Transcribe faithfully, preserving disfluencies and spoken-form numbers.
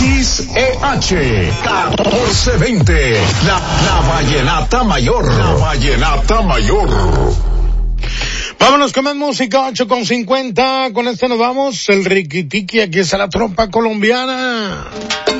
X E H catorce veinte, la, la Vallenata Mayor, la Vallenata Mayor. Vámonos con más música, ocho con cincuenta, con este nos vamos, el riquitiqui, aquí está la trompa colombiana.